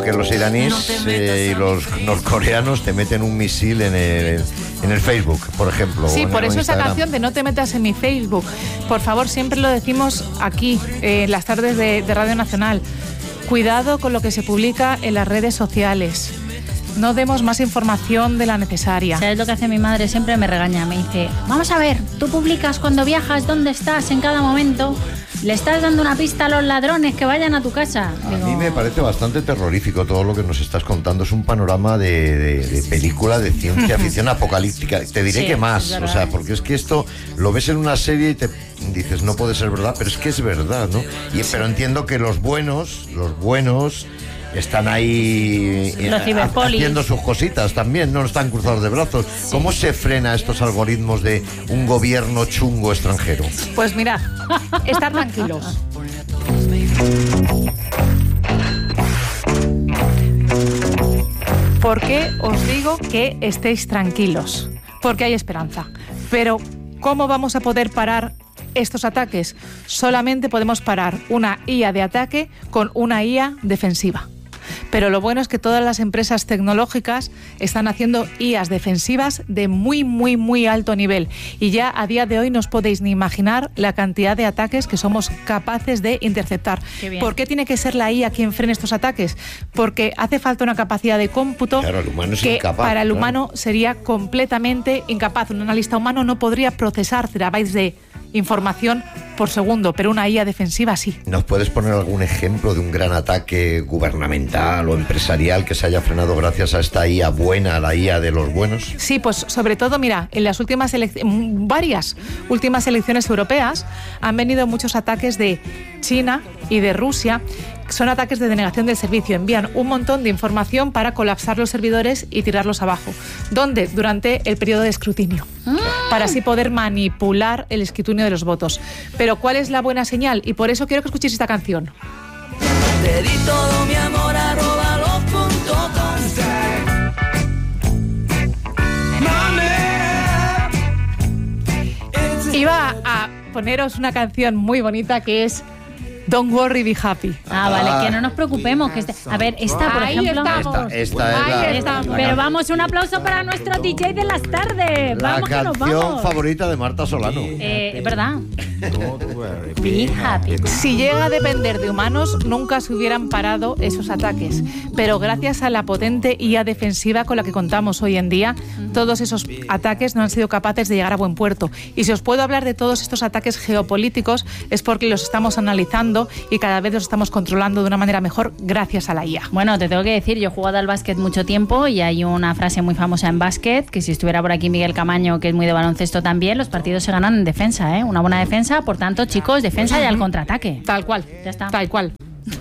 que los iraníes y los norcoreanos te meten un misil en el Facebook, por ejemplo. Sí, por eso esa Instagram. canción de No te metas en mi Facebook. Por favor, siempre lo decimos aquí, en las tardes de Radio Nacional. Cuidado con lo que se publica en las redes sociales. No demos más información de la necesaria. ¿Sabes lo que hace mi madre? Siempre me regaña, me dice, vamos a ver, tú publicas cuando viajas, dónde estás en cada momento, le estás dando una pista a los ladrones que vayan a tu casa. A mí me parece bastante terrorífico todo lo que nos estás contando. Es un panorama de película de ciencia ficción apocalíptica. Te diré que más, o sea, porque es que esto lo ves en una serie y te dices, no puede ser verdad, pero es que es verdad, ¿no? Pero entiendo que los buenos están ahí haciendo sus cositas también, no están cruzados de brazos. Sí. ¿Cómo se frena estos algoritmos de un gobierno chungo extranjero? Pues mirad, estar tranquilos. ¿Por qué os digo que estéis tranquilos? Porque hay esperanza. Pero, ¿cómo vamos a poder parar estos ataques? Solamente podemos parar una IA de ataque con una IA defensiva. Pero lo bueno es que todas las empresas tecnológicas están haciendo IAs defensivas de muy, muy, muy alto nivel. Y ya a día de hoy no os podéis ni imaginar la cantidad de ataques que somos capaces de interceptar. ¿Por qué tiene que ser la IA quien frene estos ataques? Porque hace falta una capacidad de cómputo el humano es que incapaz, para el humano sería completamente incapaz. Un analista humano no podría procesar terabytes de información por segundo, pero una IA defensiva sí. ¿Nos puedes poner algún ejemplo de un gran ataque gubernamental o empresarial que se haya frenado gracias a esta IA buena, la IA de los buenos? Sí, pues sobre todo, mira, en las últimas varias últimas elecciones europeas han venido muchos ataques de China y de Rusia. Son ataques de denegación del servicio. Envían un montón de información para colapsar los servidores y tirarlos abajo. ¿Dónde? Durante el periodo de escrutinio. Para así poder manipular el escrutinio de los votos. Pero ¿cuál es la buena señal? Y por eso quiero que escuchéis esta canción. Te di todo mi amor @los.com. Iba a poneros una canción muy bonita que es Don't Worry, Be Happy. Vale, que no nos preocupemos. Que a ver, esta, por ejemplo... Esta es Pero vamos, un aplauso para nuestro DJ de las tardes. La Vamos, que nos canción vamos. favorita de Marta Solano. Es verdad. Be happy. Si llega a depender de humanos, nunca se hubieran parado esos ataques. Pero gracias a la potente IA defensiva con la que contamos hoy en día, todos esos ataques no han sido capaces de llegar a buen puerto. Y si os puedo hablar de todos estos ataques geopolíticos, es porque los estamos analizando y cada vez los estamos controlando de una manera mejor gracias a la IA. Bueno, te tengo que decir, yo he jugado al básquet mucho tiempo y hay una frase muy famosa en básquet, que si estuviera por aquí Miguel Camaño, que es muy de baloncesto también, los partidos se ganan en defensa, ¿eh? Una buena defensa, por tanto, chicos, defensa y al contraataque. Tal cual. Ya está. Tal cual.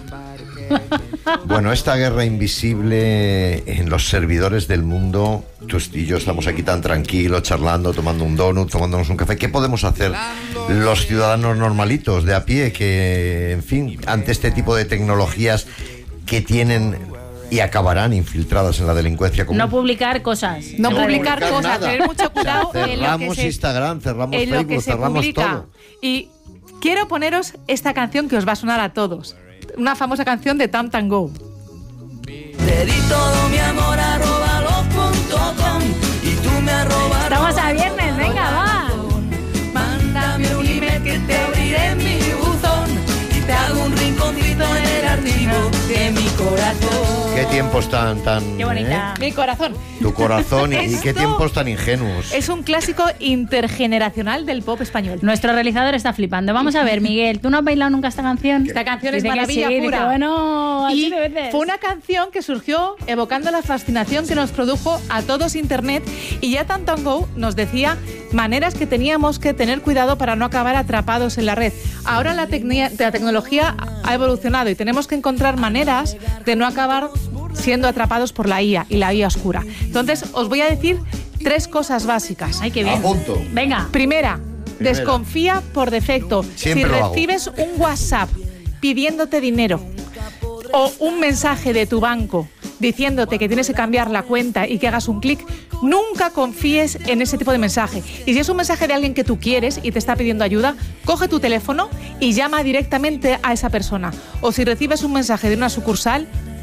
Bueno, esta guerra invisible en los servidores del mundo, tú y yo estamos aquí tan tranquilos, charlando, tomando un donut, tomándonos un café. ¿Qué podemos hacer los ciudadanos normalitos de a pie que, en fin, ante este tipo de tecnologías que tienen y acabarán infiltradas en la delincuencia común? No publicar cosas. No publicar cosas, nada. tener mucho cuidado en lo que Cerramos Instagram, cerramos en lo Facebook, que se cerramos publica. todo. Y quiero poneros esta canción que os va a sonar a todos. Una famosa canción de Tam Tam Go. Te di todo mi amor @los.com y tú me arrobas. Estamos a viernes, venga, va. Mándame un email que te abriré en mi buzón y te hago un rinconcito en el archivo de mi corazón. Qué tiempos tan Qué bonita. Mi corazón. Tu corazón y qué Esto tiempos tan ingenuos. Es un clásico intergeneracional del pop español. Nuestro realizador está flipando. Vamos a ver, Miguel, ¿tú no has bailado nunca esta canción? Esta canción es Dice que maravilla sí, pura. dice, bueno, así Y de veces. fue una canción que surgió evocando la fascinación que nos produjo a todos Internet, y ya Tam Tam Go nos decía maneras que teníamos que tener cuidado para no acabar atrapados en la red. Ahora la tecnología ha evolucionado y tenemos que encontrar maneras de no acabar siendo atrapados por la IA y la IA oscura. Entonces, os voy a decir 3 cosas básicas. Ay, qué bien. Apunto. Venga. Primera, desconfía por defecto. Siempre si lo hago. recibes un WhatsApp pidiéndote dinero o un mensaje de tu banco diciéndote que tienes que cambiar la cuenta y que hagas un clic, nunca confíes en ese tipo de mensaje. Y si es un mensaje de alguien que tú quieres y te está pidiendo ayuda, coge tu teléfono y llama directamente a esa persona. O si recibes un mensaje de una sucursal,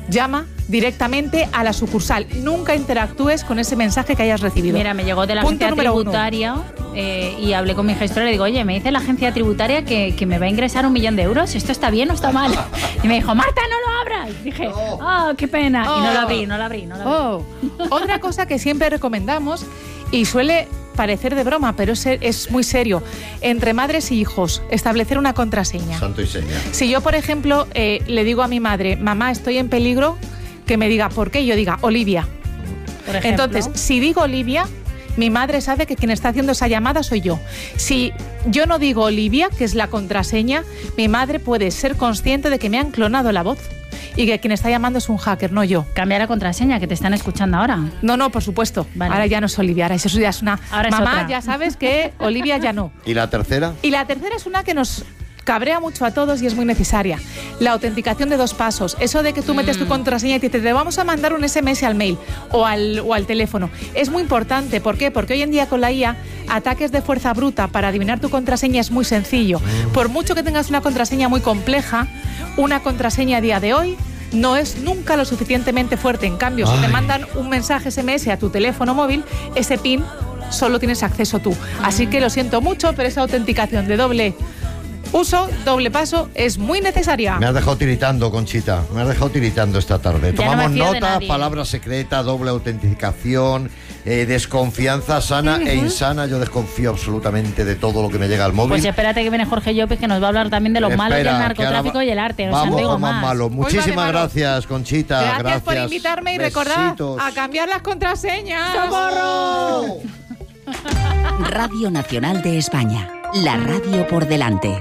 llama directamente a la sucursal. Nunca interactúes con ese mensaje que hayas recibido. Mira, me llegó de la agencia tributaria y hablé con mi gestora y le digo, oye, me dice la agencia tributaria que me va a ingresar 1 millón de euros. ¿Esto está bien o está mal? Y me dijo, Marta, no lo abras. Y dije, qué pena. Y no lo abrí. Otra cosa que siempre recomendamos y suele parecer de broma, pero es muy serio. Entre madres y hijos, establecer una contraseña. Santo y seña. Si yo, por ejemplo, le digo a mi madre, mamá, estoy en peligro, que me diga, ¿por qué? Y yo diga, Olivia. Por ejemplo. Entonces, si digo Olivia, mi madre sabe que quien está haciendo esa llamada soy yo. Si yo no digo Olivia, que es la contraseña, mi madre puede ser consciente de que me han clonado la voz y que quien está llamando es un hacker, no yo. Cambia la contraseña, que te están escuchando ahora. No, por supuesto. Vale. Ahora ya no es Olivia, ahora eso ya es una... Ahora es mamá, otra. ya sabes que Olivia ya no. ¿Y la tercera? Y la tercera es una que nos cabrea mucho a todos y es muy necesaria. La autenticación de 2 pasos. Eso de que tú metes tu contraseña y te vamos a mandar un SMS al mail o al teléfono. Es muy importante. ¿Por qué? Porque hoy en día con la IA, ataques de fuerza bruta para adivinar tu contraseña es muy sencillo. Por mucho que tengas una contraseña muy compleja, una contraseña a día de hoy no es nunca lo suficientemente fuerte. En cambio, si te mandan un mensaje SMS a tu teléfono móvil, ese PIN solo tienes acceso tú. Así que lo siento mucho, pero esa autenticación de doble uso, doble paso, es muy necesaria. Me has dejado tiritando, Conchita. Me has dejado tiritando esta tarde. Ya Tomamos no me fío de nota, nadie. palabra secreta, doble autenticación, desconfianza sana e insana. Yo desconfío absolutamente de todo lo que me llega al móvil. Pues espérate que viene Jorge Llopis, que nos va a hablar también de los malos del narcotráfico y el arte. Vamos con más malos. Muchísimas gracias, Conchita. Gracias por invitarme y recordad a cambiar las contraseñas. ¡Socorro! Radio Nacional de España. La radio por delante.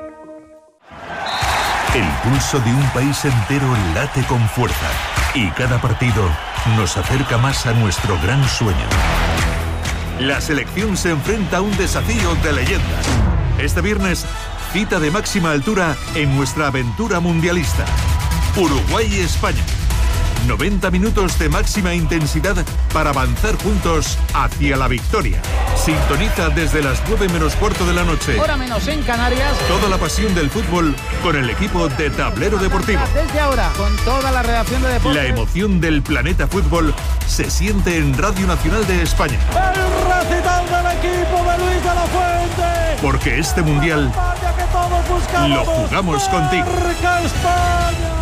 El pulso de un país entero late con fuerza y cada partido nos acerca más a nuestro gran sueño. La selección se enfrenta a un desafío de leyendas. Este viernes, cita de máxima altura en nuestra aventura mundialista. Uruguay-España. 90 minutos de máxima intensidad para avanzar juntos hacia la victoria. Sintoniza desde las 9 menos cuarto de la noche. Hora menos en Canarias. Toda la pasión del fútbol con el equipo de Tablero Deportivo. Desde ahora, con toda la redacción de deportes. La emoción del planeta fútbol se siente en Radio Nacional de España. El recital del equipo de Luis de la Fuente. Porque este mundial España que todos buscamos. lo jugamos contigo. ¡Marca España!